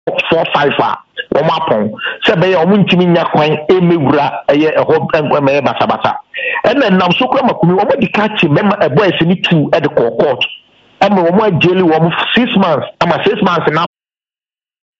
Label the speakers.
Speaker 1: 4-5 upon. Say, a woman nya kwan emewura eye ho enkweme basabasa. And then now so kwama kumi omo di catch member a boy se ni 2 at the court. I'm a woman jail 6 months. I'm a 6 months now